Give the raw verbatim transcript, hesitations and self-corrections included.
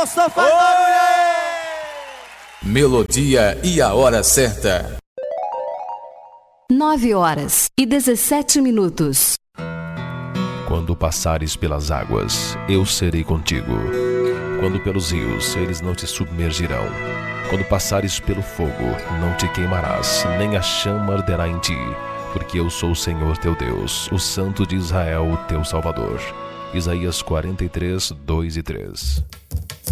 Bolsa, faz barulho aí! Melodia e a hora certa. Nove horas e dezessete minutos. Quando passares pelas águas, eu serei contigo. Quando pelos rios, eles não te submergirão. Quando passares pelo fogo, não te queimarás, nem a chama arderá em ti, porque eu sou o Senhor teu Deus, o Santo de Israel, o teu Salvador. Isaías quarenta e três, dois e três.